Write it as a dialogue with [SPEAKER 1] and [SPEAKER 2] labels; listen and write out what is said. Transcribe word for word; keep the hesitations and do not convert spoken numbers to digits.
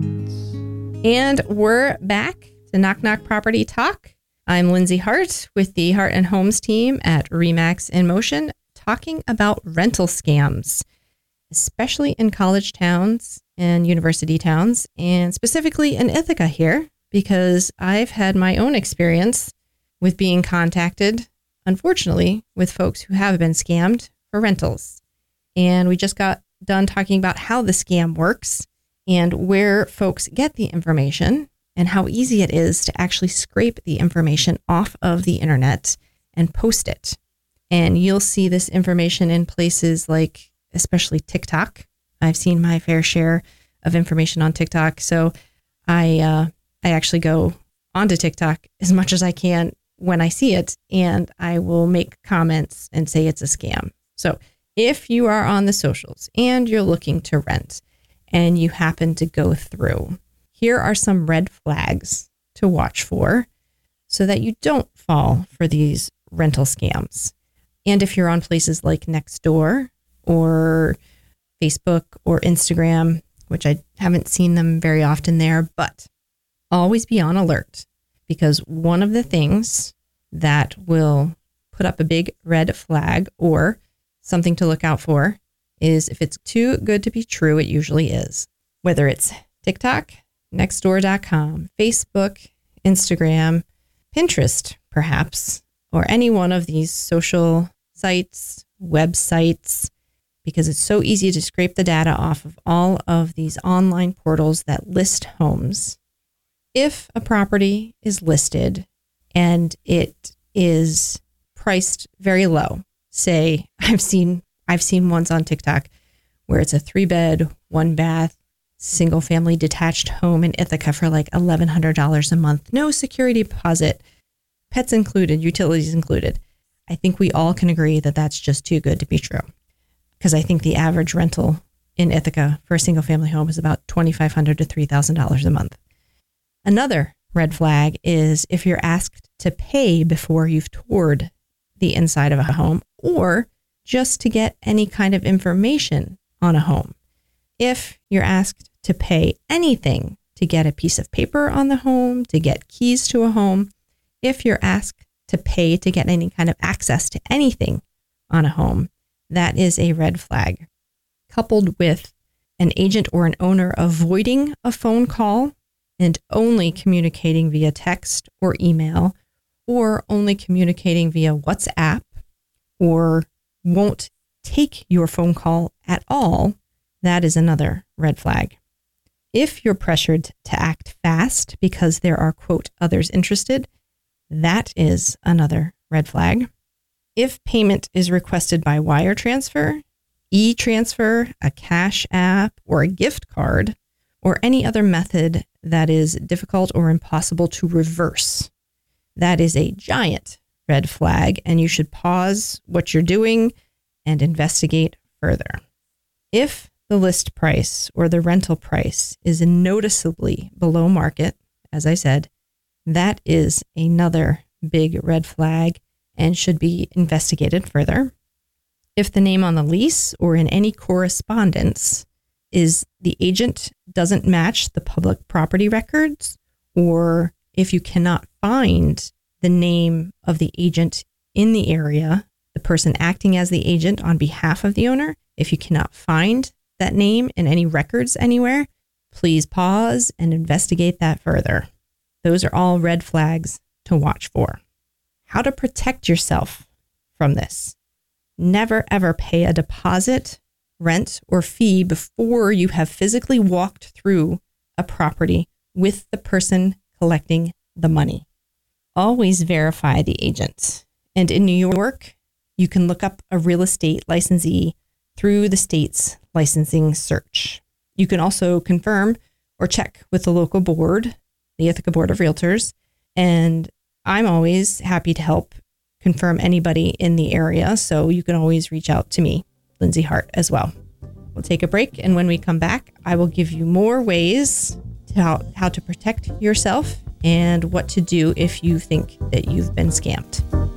[SPEAKER 1] And we're back to Knock Knock Property Talk. I'm Lindsay Hart with the Hart and Homes team at Remax in Motion, talking about rental scams, especially in college towns and university towns, and specifically in Ithaca here, because I've had my own experience with being contacted, unfortunately, with folks who have been scammed for rentals. And we just got done talking about how the scam works and where folks get the information and how easy it is to actually scrape the information off of the internet and post it. And you'll see this information in places like, especially TikTok. I've seen my fair share of information on TikTok. So I, uh, I actually go onto TikTok as much as I can when I see it, and I will make comments and say it's a scam. So if you are on the socials and you're looking to rent and you happen to go through, here are some red flags to watch for so that you don't fall for these rental scams. And if you're on places like Nextdoor or Facebook or Instagram, which I haven't seen them very often there, but always be on alert, because one of the things that will put up a big red flag or something to look out for is if it's too good to be true, it usually is. Whether it's TikTok, Nextdoor dot com, Facebook, Instagram, Pinterest, perhaps, or any one of these social sites, websites, because it's so easy to scrape the data off of all of these online portals that list homes. If a property is listed and it is priced very low, say I've seen I've seen ones on TikTok where it's a three bed, one bath, single family detached home in Ithaca for like eleven hundred dollars a month, no security deposit, pets included, utilities included. I think we all can agree that that's just too good to be true, because I think the average rental in Ithaca for a single family home is about twenty-five hundred dollars to three thousand dollars a month. Another red flag is if you're asked to pay before you've toured the inside of a home, or just to get any kind of information on a home. If you're asked to pay anything to get a piece of paper on the home, to get keys to a home, if you're asked to pay to get any kind of access to anything on a home, that is a red flag. Coupled with an agent or an owner avoiding a phone call and only communicating via text or email, or only communicating via WhatsApp, or won't take your phone call at all, that is another red flag. If you're pressured to act fast because there are, quote, others interested, that is another red flag. If payment is requested by wire transfer, e-transfer, a cash app, or a gift card, or any other method that is difficult or impossible to reverse, that is a giant red flag, and you should pause what you're doing and investigate further. If the list price or the rental price is noticeably below market, as I said, that is another big red flag and should be investigated further. If the name on the lease or in any correspondence is the agent doesn't match the public property records, or if you cannot find the name of the agent in the area, the person acting as the agent on behalf of the owner, if you cannot find that name in any records anywhere, please pause and investigate that further. Those are all red flags to watch for. How to protect yourself from this. Never, ever pay a deposit, rent, or fee before you have physically walked through a property with the person collecting the money. Always verify the agent. And in New York, you can look up a real estate licensee through the state's licensing search. You can also confirm or check with the local board, the Ithaca Board of Realtors, and I'm always happy to help confirm anybody in the area, so you can always reach out to me, Lindsay Hart, as well. We'll take a break, and when we come back, I will give you more ways to how, how to protect yourself and what to do if you think that you've been scammed.